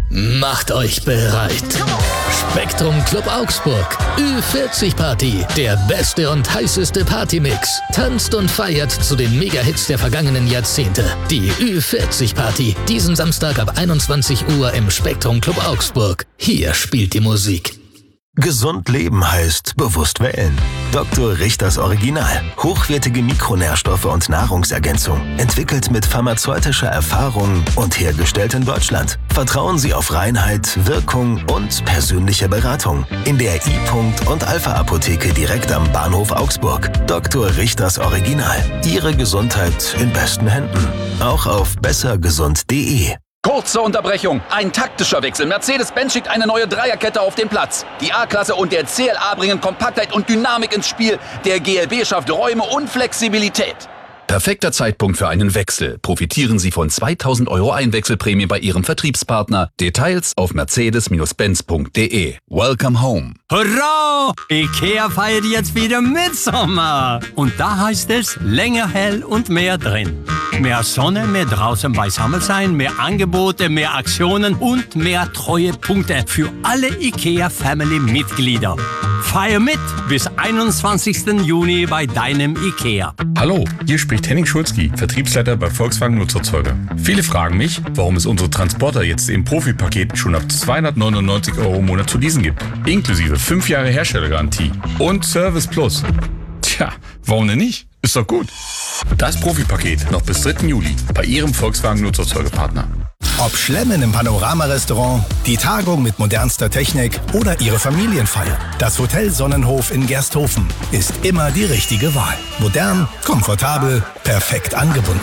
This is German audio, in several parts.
Macht euch bereit. Spektrum Club Augsburg. Ü40 Party. Der beste und heißeste Partymix. Tanzt und feiert zu den Mega-Hits der vergangenen Jahrzehnte. Die Ü40 Party. Diesen Samstag ab 21 Uhr im Spektrum Club Augsburg. Hier spielt die Musik. Gesund leben heißt bewusst wählen. Dr. Richters Original. Hochwertige Mikronährstoffe und Nahrungsergänzung. Entwickelt mit pharmazeutischer Erfahrung und hergestellt in Deutschland. Vertrauen Sie auf Reinheit, Wirkung und persönliche Beratung. In der I-Punkt und Alpha-Apotheke direkt am Bahnhof Augsburg. Dr. Richters Original. Ihre Gesundheit in besten Händen. Auch auf bessergesund.de. Kurze Unterbrechung, ein taktischer Wechsel. Mercedes-Benz schickt eine neue Dreierkette auf den Platz. Die A-Klasse und der CLA bringen Kompaktheit und Dynamik ins Spiel. Der GLB schafft Räume und Flexibilität. Perfekter Zeitpunkt für einen Wechsel. Profitieren Sie von 2.000 € Einwechselprämie bei Ihrem Vertriebspartner. Details auf mercedes-benz.de. Welcome home. Hurra! IKEA feiert jetzt wieder Mitsommer. Und da heißt es länger hell und mehr drin. Mehr Sonne, mehr draußen beisammen sein, mehr Angebote, mehr Aktionen und mehr Treuepunkte für alle IKEA-Family-Mitglieder. Feier mit bis 21. Juni bei deinem IKEA. Hallo, hier spricht Henning Schulzki, Vertriebsleiter bei Volkswagen Nutzerzeuger. Viele fragen mich, warum es unsere Transporter jetzt im Profipaket schon ab 299 € im Monat zu leasen gibt. Inklusive 5 Jahre Herstellergarantie und Service Plus. Tja, warum denn nicht? Ist doch gut. Das Profipaket noch bis 3. Juli bei Ihrem Volkswagen Nutzerzeugerpartner. Ob Schlemmen im Panorama-Restaurant, die Tagung mit modernster Technik oder Ihre Familienfeier. Das Hotel Sonnenhof in Gersthofen ist immer die richtige Wahl. Modern, komfortabel, perfekt angebunden.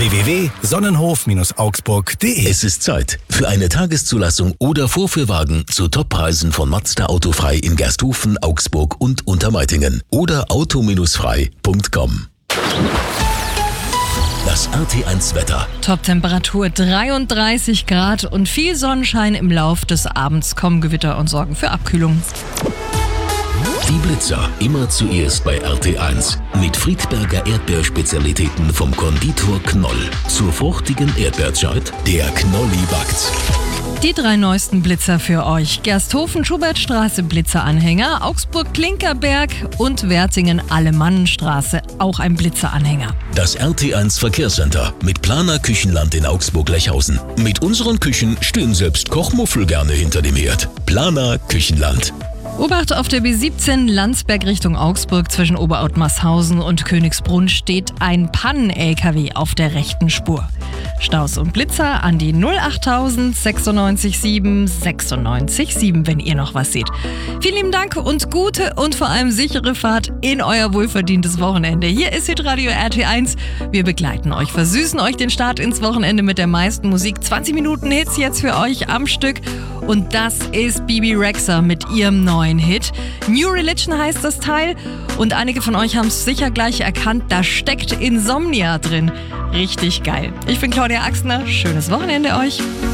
www.sonnenhof-augsburg.de. Es ist Zeit für eine Tageszulassung oder Vorführwagen zu Toppreisen von Mazda Autofrei in Gersthofen, Augsburg und Untermeitingen oder auto-frei.com. Das RT1-Wetter. Top-Temperatur 33 Grad und viel Sonnenschein im Lauf des Abends. Kommen Gewitter und sorgen für Abkühlung. Die Blitzer immer zuerst bei RT1 mit Friedberger Erdbeerspezialitäten vom Konditor Knoll. Zur fruchtigen Erdbeerzeit, der Knolli backt. Die 3 neuesten Blitzer für euch. Gersthofen, Schubertstraße, Blitzeranhänger, Augsburg, Klinkerberg und Wertingen, Alemannenstraße, auch ein Blitzeranhänger. Das RT1 Verkehrscenter mit Planer Küchenland in Augsburg-Lechhausen. Mit unseren Küchen stehen selbst Kochmuffel gerne hinter dem Herd. Planer Küchenland. Obacht auf der B17 Landsberg Richtung Augsburg zwischen Oberottmarshausen und Königsbrunn steht ein Pannen-LKW auf der rechten Spur. Staus und Blitzer an die 08000 96 7 96 7, wenn ihr noch was seht. Vielen lieben Dank und gute und vor allem sichere Fahrt in euer wohlverdientes Wochenende. Hier ist Hitradio RT1. Wir begleiten euch, versüßen euch den Start ins Wochenende mit der meisten Musik. 20 Minuten Hits jetzt für euch am Stück. Und das ist Bebe Rexha mit ihrem neuen Hit. New Religion heißt das Teil. Und einige von euch haben es sicher gleich erkannt, da steckt Insomnia drin. Richtig geil. Ich bin Claudia Axner. Schönes Wochenende euch.